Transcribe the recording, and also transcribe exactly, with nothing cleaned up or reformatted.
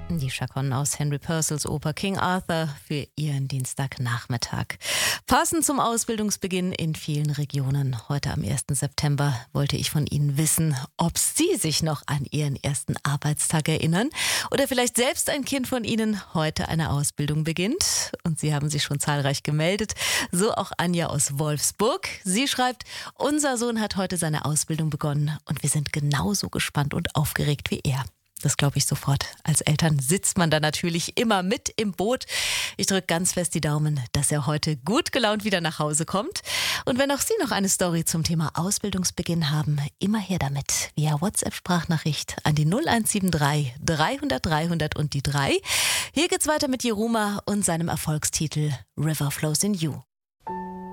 Die Chaconne aus Henry Purcells Oper King Arthur für Ihren Dienstagnachmittag. Passend zum Ausbildungsbeginn in vielen Regionen. Heute am ersten September wollte ich von Ihnen wissen, ob Sie sich noch an Ihren ersten Arbeitstag erinnern oder vielleicht selbst ein Kind von Ihnen heute eine Ausbildung beginnt. Und Sie haben sich schon zahlreich gemeldet. So auch Anja aus Wolfsburg. Sie schreibt, unser Sohn hat heute seine Ausbildung begonnen und wir sind genauso gespannt und aufgeregt wie er. Das glaube ich sofort. Als Eltern sitzt man da natürlich immer mit im Boot. Ich drücke ganz fest die Daumen, dass er heute gut gelaunt wieder nach Hause kommt. Und wenn auch Sie noch eine Story zum Thema Ausbildungsbeginn haben, immer her damit. Via WhatsApp-Sprachnachricht an die null eins sieben drei dreihundert dreihundert und die drei. Hier geht's weiter mit Jeruma und seinem Erfolgstitel River Flows in You.